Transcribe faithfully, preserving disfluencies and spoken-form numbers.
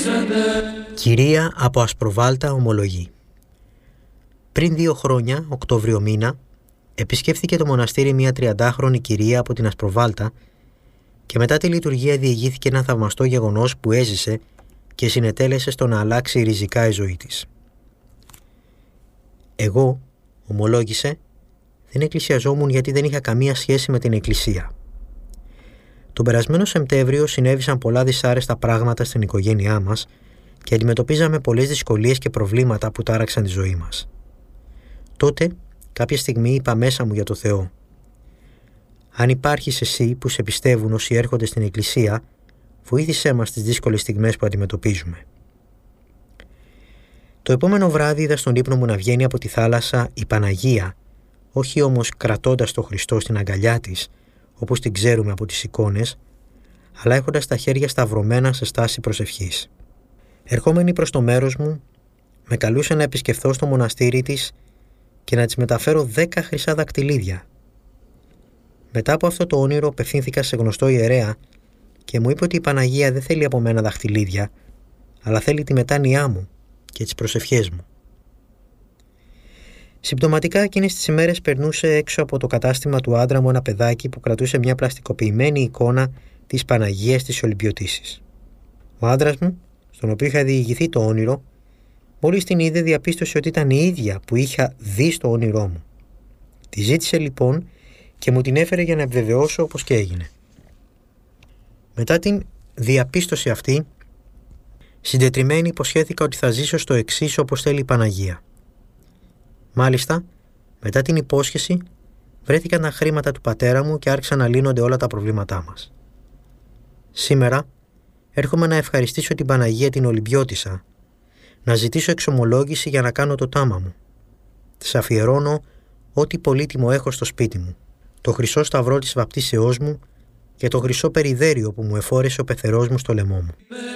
Κυρία από Ασπροβάλτα ομολογεί. Πριν δύο χρόνια, Οκτώβριο μήνα, επισκέφθηκε το μοναστήρι μια τριαντάχρονη κυρία από την Ασπροβάλτα και μετά τη λειτουργία διηγήθηκε ένα θαυμαστό γεγονός που έζησε και συνετέλεσε στο να αλλάξει ριζικά η ζωή της. Εγώ, ομολόγησε, δεν εκκλησιαζόμουν γιατί δεν είχα καμία σχέση με την εκκλησία. Τον περασμένο Σεπτέμβριο συνέβησαν πολλά δυσάρεστα πράγματα στην οικογένειά μας και αντιμετωπίζαμε πολλές δυσκολίες και προβλήματα που τάραξαν τη ζωή μας. Τότε, κάποια στιγμή είπα μέσα μου για το Θεό. Αν υπάρχεις εσύ που σε πιστεύουν όσοι έρχονται στην εκκλησία, βοήθησέ μας στις δύσκολες στιγμές που αντιμετωπίζουμε. Το επόμενο βράδυ είδα στον ύπνο μου να βγαίνει από τη θάλασσα η Παναγία, όχι όμως κρατώντας τον Χριστό στην αγκαλιά της, όπως την ξέρουμε από τις εικόνες, αλλά έχοντας τα χέρια σταυρωμένα σε στάση προσευχής. Ερχόμενη προς το μέρος μου, με καλούσε να επισκεφθώ στο μοναστήρι της και να της μεταφέρω δέκα χρυσά δακτυλίδια. Μετά από αυτό το όνειρο απευθύνθηκα σε γνωστό ιερέα και μου είπε ότι η Παναγία δεν θέλει από μένα δαχτυλίδια, αλλά θέλει τη μετάνοιά μου και τις προσευχές μου. Συμπτωματικά εκείνες τις ημέρες περνούσε έξω από το κατάστημα του άντρα μου ένα παιδάκι που κρατούσε μια πλαστικοποιημένη εικόνα της Παναγίας της Ολυμπιωτίσης. Ο άντρας μου, στον οποίο είχα διηγηθεί το όνειρο, μόλις την είδε διαπίστωσε ότι ήταν η ίδια που είχα δει στο όνειρό μου. Τη ζήτησε λοιπόν και μου την έφερε για να επιβεβαιώσω όπως και έγινε. Μετά την διαπίστωση αυτή, συντετριμμένη υποσχέθηκα ότι θα ζήσω στο εξής όπως θέλει η Παναγία. Μάλιστα, μετά την υπόσχεση, βρέθηκαν τα χρήματα του πατέρα μου και άρχισαν να λύνονται όλα τα προβλήματά μας. Σήμερα, έρχομαι να ευχαριστήσω την Παναγία την Ολυμπιώτισσα, να ζητήσω εξομολόγηση για να κάνω το τάμα μου. Της αφιερώνω ό,τι πολύτιμο έχω στο σπίτι μου, το χρυσό σταυρό της βαπτίσεώς μου και το χρυσό περιδέριο που μου εφόρεσε ο πεθερός μου στο λαιμό μου.